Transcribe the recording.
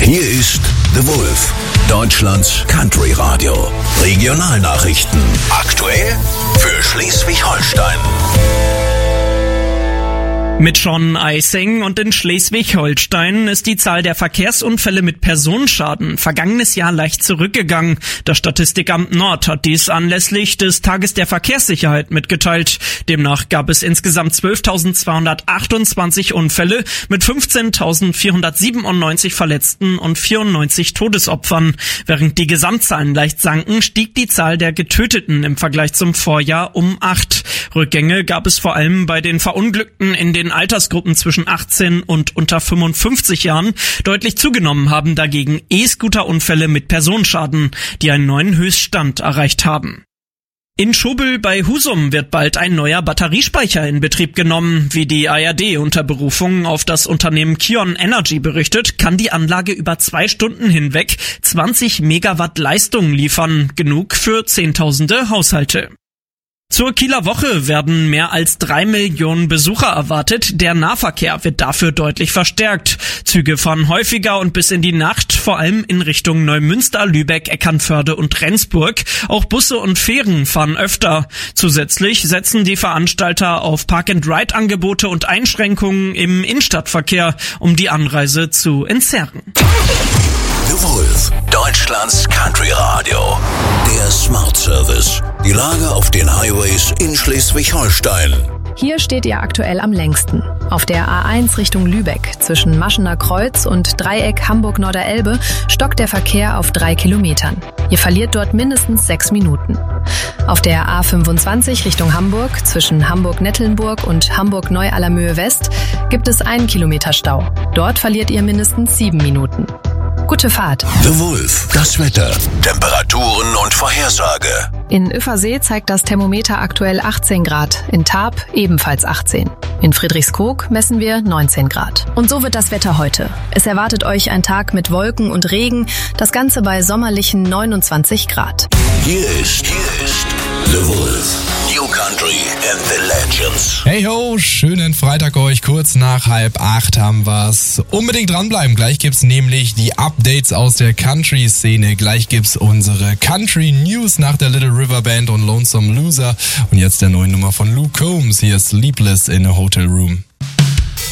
Hier ist The Wolf, Deutschlands Country Radio. Regionalnachrichten. Aktuell für Schleswig-Holstein. Mit Sean Eising und in Schleswig-Holstein ist die Zahl der Verkehrsunfälle mit Personenschaden vergangenes Jahr leicht zurückgegangen. Das Statistikamt Nord hat dies anlässlich des Tages der Verkehrssicherheit mitgeteilt. Demnach gab es insgesamt 12.228 Unfälle mit 15.497 Verletzten und 94 Todesopfern. Während die Gesamtzahlen leicht sanken, stieg die Zahl der Getöteten im Vergleich zum Vorjahr um 8. Rückgänge gab es vor allem bei den Verunglückten in den Altersgruppen zwischen 18 und unter 55 Jahren. Deutlich zugenommen haben dagegen E-Scooter-Unfälle mit Personenschaden, die einen neuen Höchststand erreicht haben. In Schobel bei Husum wird bald ein neuer Batteriespeicher in Betrieb genommen. Wie die ARD unter Berufung auf das Unternehmen Kion Energy berichtet, kann die Anlage über 2 Stunden hinweg 20 Megawatt Leistung liefern, genug für Zehntausende Haushalte. Zur Kieler Woche werden mehr als 3 Millionen Besucher erwartet. Der Nahverkehr wird dafür deutlich verstärkt. Züge fahren häufiger und bis in die Nacht, vor allem in Richtung Neumünster, Lübeck, Eckernförde und Rendsburg. Auch Busse und Fähren fahren öfter. Zusätzlich setzen die Veranstalter auf Park-and-Ride-Angebote und Einschränkungen im Innenstadtverkehr, um die Anreise zu entzerren. The Wolf, Deutschlands Country Radio. Der Smart Service. Die Lage auf den Highways in Schleswig-Holstein. Hier steht ihr aktuell am längsten. Auf der A1 Richtung Lübeck zwischen Maschener Kreuz und Dreieck Hamburg-Norderelbe stockt der Verkehr auf 3 Kilometern. Ihr verliert dort mindestens 6 Minuten. Auf der A25 Richtung Hamburg zwischen Hamburg-Nettelnburg und Hamburg-Neu-Allermöhe West gibt es 1 Kilometer Stau. Dort verliert ihr mindestens 7 Minuten. Gute Fahrt. The Wolf, das Wetter, Temperaturen und Vorhersage. In Üffersee zeigt das Thermometer aktuell 18 Grad, in Tarp ebenfalls 18. In Friedrichskoog messen wir 19 Grad. Und so wird das Wetter heute. Es erwartet euch ein Tag mit Wolken und Regen, das Ganze bei sommerlichen 29 Grad. Hier ist The Wolf, New Country and the Legends. Hey ho, schönen Freitag euch, kurz nach 7:30 haben wir's. Unbedingt dranbleiben, gleich gibt's nämlich die Updates aus der Country-Szene. Gleich gibt's unsere Country-News nach der Little River Band und Lonesome Loser. Und jetzt der neuen Nummer von Luke Combs, hier ist Sleepless in a Hotel Room.